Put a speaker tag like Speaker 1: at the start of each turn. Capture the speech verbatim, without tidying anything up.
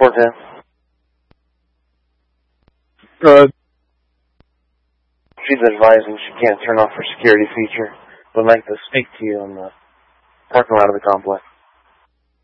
Speaker 1: four ten.
Speaker 2: Go ahead.
Speaker 1: She's advising she can't turn off her security feature, but I'd like to speak to you in the parking lot of the complex.